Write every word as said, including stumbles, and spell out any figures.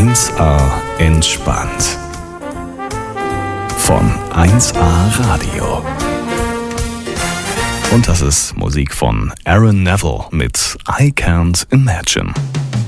eins A entspannt. Von eins A Radio. Und das ist Musik von Aaron Neville mit I Can't Imagine.